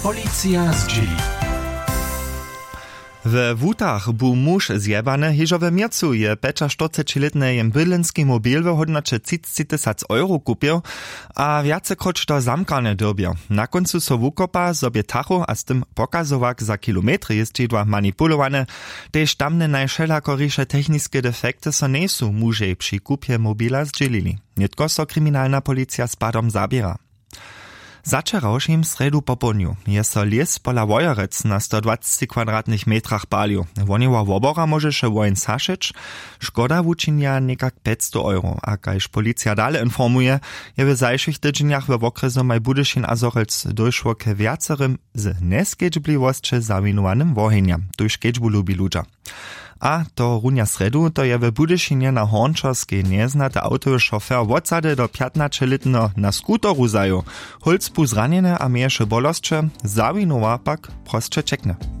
Policja zdźeli. W Wutach był muž zjebany, hižo we miercu je 45-letnym bydlenskiemu biel w hodnocie 30 000 euro kupił, a wiacekroć to zamkane dobił. Na końcu so wukopa sobie tachu, a z tym pokazowak za kilometry jest jedwa manipulowane, tež tamne najšelakoriše techniskie defekty so nie są muže przy kupie mobila zdźelili. Nitko so kryminalna policja spadom zabiera. Zaczerałšim sredu poponiu je so les pola Wojerec na 120 kwadratnych metrach palił. Woniła wobora może się wojen saszyć, szkoda wuczynia niekak 500 euro. A kajż policja dale informuje, je w zajszych tydzieniach w okresu maj Budyšin a Zochelc doszło k wiacerym z neskedźbliwosće zawinowanym wohenjam, tuż kedźbu lubi ludza. A to runja sredu, to je w Budyšinie na Hornčorskej nieznate autowy šofer wodsady do 15-letno na skutoru zaju. Holc pu zranjene a mieješe bolostče, zawinowa pak prostše čekne.